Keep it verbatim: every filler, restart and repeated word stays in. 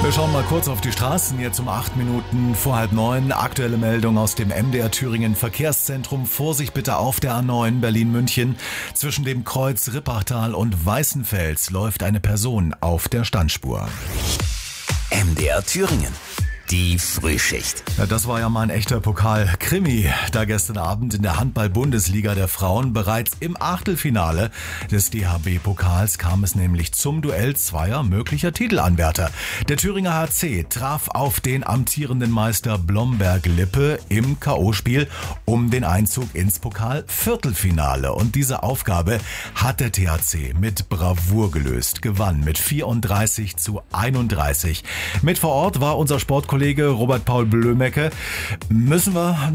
Wir schauen mal kurz auf die Straßen, jetzt um acht Minuten vor halb neun. Aktuelle Meldung aus dem M D R Thüringen Verkehrszentrum. Vorsicht bitte auf der A neun Berlin-München. Zwischen dem Kreuz Rippachtal und Weißenfels läuft eine Person auf der Standspur. M D R Thüringen. Die Frühschicht. Ja, das war ja mal ein echter Pokal-Krimi. Da gestern Abend in der Handball-Bundesliga der Frauen bereits im Achtelfinale des D H B-Pokals kam es nämlich zum Duell zweier möglicher Titelanwärter. Der Thüringer H C traf auf den amtierenden Meister Blomberg-Lippe im K O-Spiel um den Einzug ins Pokal-Viertelfinale. Und diese Aufgabe hat der T H C mit Bravour gelöst, gewann mit vierunddreißig zu einunddreißig. Mit vor Ort war unser Sportkollege Robert Paul Blömecke. Müssen wir